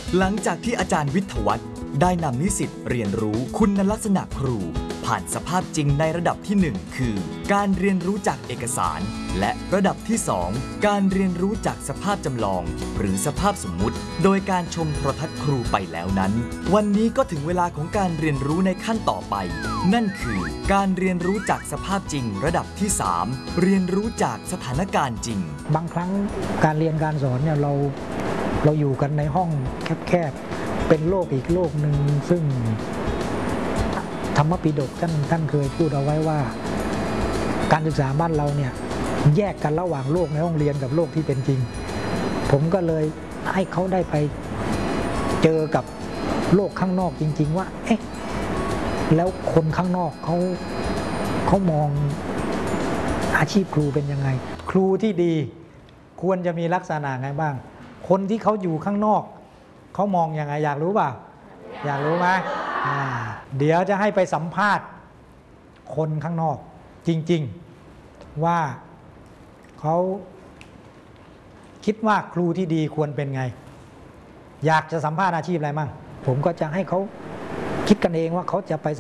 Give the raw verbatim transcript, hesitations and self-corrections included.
หลังจากที่อาจารย์วิทยวัฒน์ได้นำนิสิตเรียนรู้คุณลักษณะครูผ่านสภาพจริงในระดับที่หนึ่งคือการเรียนรู้จากเอกสารและระดับที่สองการเรียนรู้จากสภาพจำลองหรือสภาพสมมุติโดยการชมโทรทัศน์ครูไปแล้วนั้นวันนี้ก็ถึงเวลาของการเรียนรู้ในขั้นต่อไปนั่นคือการเรียนรู้จากสภาพจริงระดับที่สามเรียนรู้จากสถานการณ์จริงบางครั้งการเรียนการสอนเนี่ยเราเราอยู่กันในห้องแคบๆเป็นโลกอีกโลกหนึ่งซึ่งธรรมปิฎกท่านท่านเคยพูดเอาไว้ว่าการศึกษาบ้านเราเนี่ยแยกกันระหว่างโลกในห้องเรียนกับโลกที่เป็นจริงผมก็เลยให้เขาได้ไปเจอกับโลกข้างนอกจริงๆว่าเอ๊ะแล้วคนข้างนอกเขาเขามองอาชีพครูเป็นยังไงครูที่ดีควรจะมีลักษณะไงบ้างคนที่เขาอยู่ข้างนอกเขามองยังไงอยากรู้เปล่าอยากรู้ไหมเดี๋ยวจะให้ไปสัมภาษณ์คนข้างนอกจริงๆว่าเขาคิดว่าครูที่ดีควรเป็นไงอยากจะสัมภาษณ์อาชีพอะไรมั่งผมก็จะให้เขาคิดกันเองว่าเขาจะไป